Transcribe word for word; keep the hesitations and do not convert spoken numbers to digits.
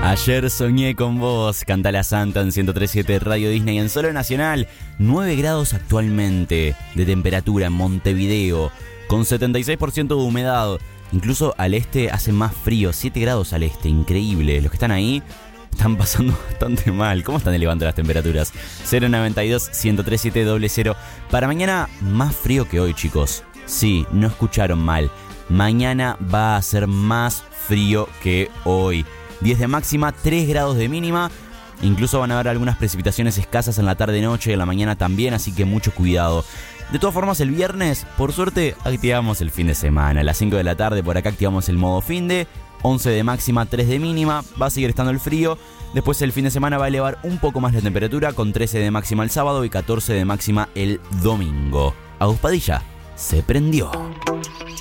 Ayer soñé con vos, canta la Santa en ciento tres punto siete Radio Disney en Solo Nacional. nueve grados actualmente de temperatura en Montevideo, con setenta y seis por ciento de humedad. Incluso al este hace más frío, siete grados al este, increíble. Los que están ahí están pasando bastante mal. ¿Cómo están elevando las temperaturas? cero noventa y dos, ciento tres punto siete, cero cero. Para mañana, más frío que hoy, chicos. Sí, no escucharon mal. Mañana va a ser más frío que hoy. diez de máxima, tres grados de mínima. Incluso van a haber algunas precipitaciones escasas en la tarde-noche y en la mañana también, así que mucho cuidado. De todas formas, el viernes, por suerte, activamos el fin de semana. A las cinco de la tarde por acá activamos el modo finde. once de máxima, tres de mínima. Va a seguir estando el frío. Después el fin de semana va a elevar un poco más la temperatura, con trece de máxima el sábado y catorce de máxima el domingo. Agus Padilla se prendió.